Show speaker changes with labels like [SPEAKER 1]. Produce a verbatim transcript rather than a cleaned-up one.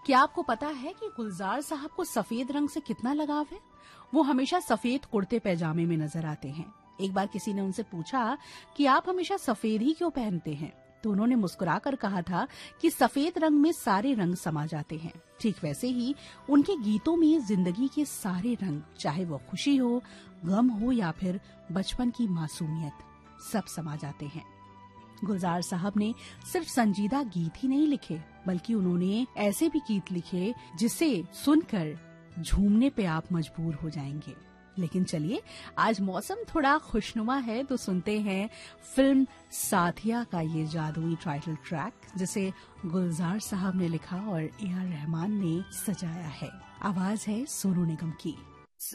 [SPEAKER 1] क्या आपको पता है कि गुलजार साहब को सफेद रंग से कितना लगाव है? वो हमेशा सफेद कुर्ते पैजामे में नजर आते हैं। एक बार किसी ने उनसे पूछा कि आप हमेशा सफेद ही क्यों पहनते हैं, तो उन्होंने मुस्कुराकर कहा था कि सफेद रंग में सारे रंग समा जाते हैं। ठीक वैसे ही उनके गीतों में जिंदगी के सारे रंग, चाहे वो खुशी हो, गम हो या फिर बचपन की मासूमियत, सब समा जाते हैं। गुलजार साहब ने सिर्फ संजीदा गीत ही नहीं लिखे, बल्कि उन्होंने ऐसे भी गीत लिखे जिसे सुनकर झूमने पे आप मजबूर हो जाएंगे। लेकिन चलिए, आज मौसम थोड़ा खुशनुमा है तो सुनते हैं फिल्म साथिया का ये जादुई टाइटल ट्रैक, जिसे गुलजार साहब ने लिखा और ए आर रहमान ने सजाया है। आवाज है सोनू निगम की।